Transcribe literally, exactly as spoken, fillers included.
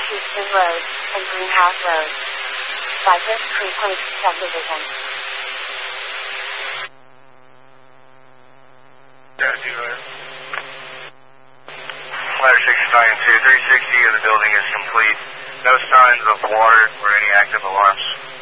Houston Road, and Greenhouse Road. Cypress Creek Lakes Subdivision. Ladder sixty-nine two, three sixty of the building is complete. No signs of water or any active alarms.